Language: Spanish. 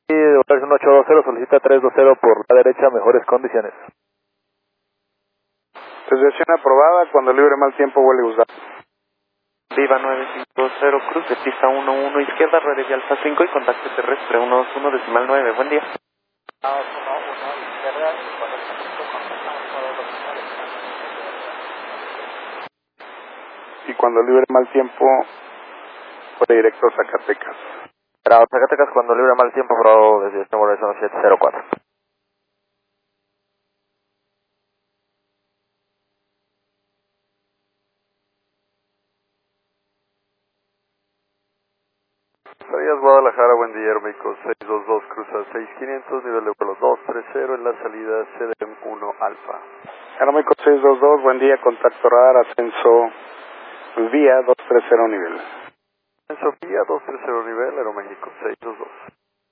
operación 820, solicita 320 por la derecha, mejores condiciones. Desviación aprobada, cuando libre mal tiempo vuelve a usar. Viva 950, cruz de pista 11 izquierda, redes de Alfa 5 y contacto terrestre 121.9. Buen día. Y cuando libre mal tiempo, vuelve directo a Zacatecas. Bravo, Zacatecas, cuando libre mal tiempo, Bravo, desde este número 704. Sarías Guadalajara, buen día, Aeroméxico 622, cruza 6500, nivel de vuelo 230, en la salida CDM 1 Alfa. Aeroméxico 622, buen día, contacto radar, ascenso vía 230 nivel. En Sofía 230 nivel, Aeroméxico 6.